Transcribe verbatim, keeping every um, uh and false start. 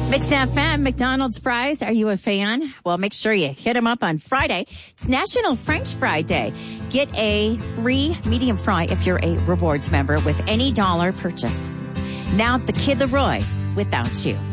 Mix F M, McDonald's fries. Are you a fan? Well, make sure you hit them up on Friday. It's National French Fry Day. Get a free medium fry if you're a rewards member with any dollar purchase. Now, the Kid Leroy, Without You.